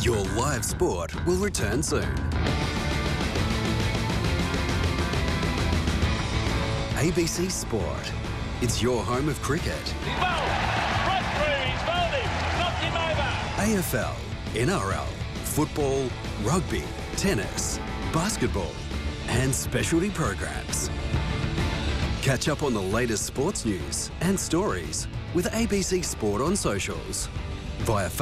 Your live sport will return soon. ABC Sport. It's your home of cricket. He's bowled. Right through. He's bowled him. Knocked him over. AFL, NRL, football, rugby, tennis, basketball, and specialty programs. Catch up on the latest sports news and stories with ABC Sport on socials via